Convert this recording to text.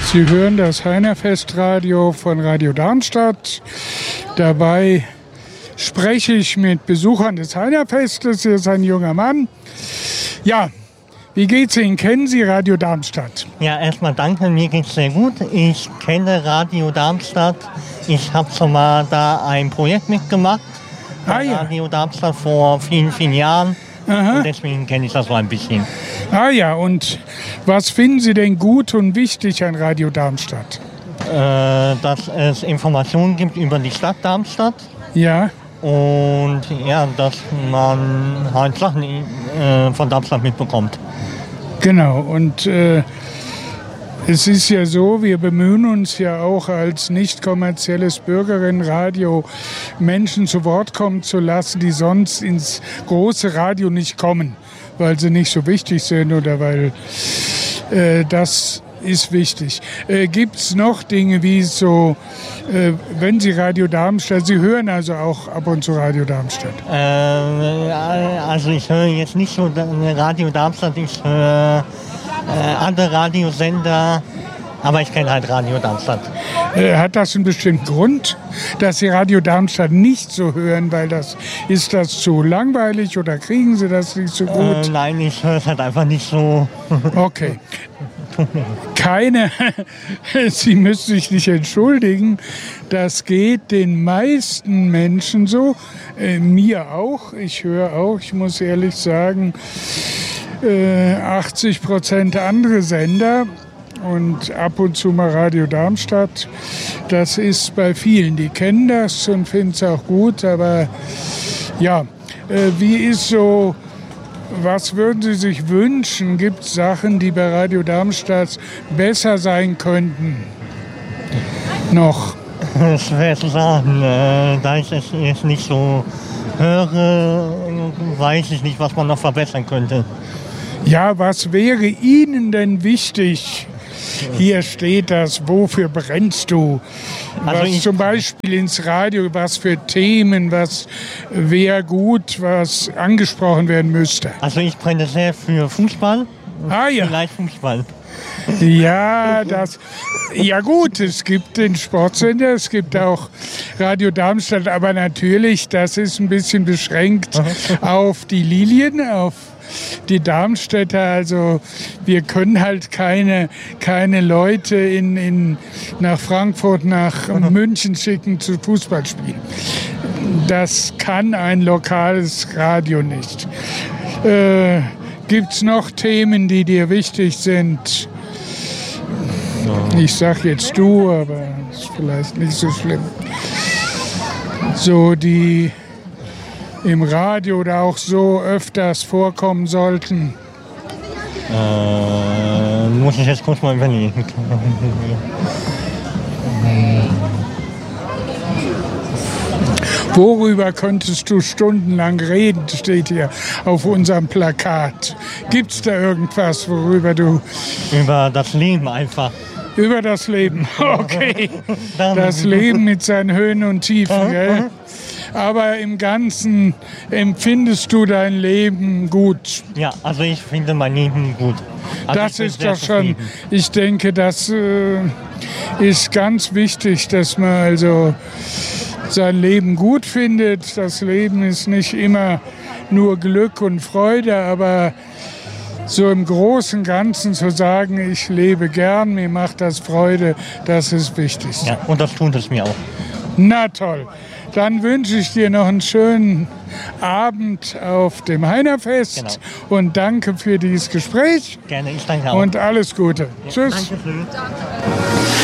Sie hören das Heinerfestradio von Radio Darmstadt. Dabei spreche ich mit Besuchern des Heinerfestes. Hier ist ein junger Mann. Ja, wie geht's Ihnen? Kennen Sie Radio Darmstadt? Ja, erstmal danke, mir geht's sehr gut. Ich kenne Radio Darmstadt. Ich habe schon mal da ein Projekt mitgemacht. Radio Darmstadt vor vielen, vielen Jahren. Aha. Und deswegen kenne ich das so ein bisschen. Ah ja, und was finden Sie denn gut und wichtig an Radio Darmstadt? Dass es Informationen gibt über die Stadt Darmstadt. Ja. Und ja, dass man halt Sachen von Darmstadt mitbekommt. Genau, und es ist ja so, wir bemühen uns ja auch als nicht kommerzielles Bürgerinnenradio Menschen zu Wort kommen zu lassen, die sonst ins große Radio nicht kommen, weil sie nicht so wichtig sind oder weil das ist wichtig. Gibt es noch Dinge wie so, wenn Sie Radio Darmstadt, Sie hören also auch ab und zu Radio Darmstadt? Also ich höre jetzt nicht so Radio Darmstadt, ich höre andere Radiosender, aber ich kenne halt Radio Darmstadt. Hat das einen bestimmten Grund, dass Sie Radio Darmstadt nicht so hören, weil ist das zu langweilig oder kriegen Sie das nicht so gut? Nein, ich höre es halt einfach nicht so. Okay. Sie müssen sich nicht entschuldigen, das geht den meisten Menschen so, mir auch, ich höre auch, ich muss ehrlich sagen, 80% andere Sender und ab und zu mal Radio Darmstadt, das ist bei vielen, die kennen das und finden es auch gut, aber ja, wie ist so... Was würden Sie sich wünschen? Gibt es Sachen, die bei Radio Darmstadt besser sein könnten? Noch? Schwer zu sagen. Da ich es jetzt nicht so höre, weiß ich nicht, was man noch verbessern könnte. Ja, was wäre Ihnen wichtig? Hier steht das, wofür brennst du? Was zum Beispiel ins Radio, was für Themen, was wäre gut, was angesprochen werden müsste? Also ich brenne sehr für Fußball. Ah ja. Vielleicht Fußball. Ja, ja gut, es gibt den Sportsender, es gibt auch Radio Darmstadt, aber natürlich, das ist ein bisschen beschränkt auf die Lilien, auf die Darmstädter, also wir können halt keine Leute nach Frankfurt, nach München schicken zu Fußballspielen. Das kann ein lokales Radio nicht. Gibt es noch Themen, die dir wichtig sind? Ich sag jetzt du, aber das ist vielleicht nicht so schlimm. So die im Radio oder auch so öfters vorkommen sollten? Muss ich jetzt kurz mal überlegen. Worüber könntest du stundenlang reden, steht hier auf unserem Plakat. Gibt es da irgendwas, worüber du... Über das Leben einfach. Über das Leben, okay. Das Leben mit seinen Höhen und Tiefen, gell? Aber im Ganzen empfindest du dein Leben gut? Ja, also ich finde mein Leben gut. Also das ist doch schon, ich denke, das ist ganz wichtig, dass man also sein Leben gut findet. Das Leben ist nicht immer nur Glück und Freude, aber so im Großen und Ganzen zu sagen, ich lebe gern, mir macht das Freude, das ist wichtig. Ja, und das tut es mir auch. Na toll. Dann wünsche ich dir noch einen schönen Abend auf dem Heinerfest. Genau. Und danke für dieses Gespräch. Gerne, ich danke auch. Und alles Gute. Ja, tschüss. Danke.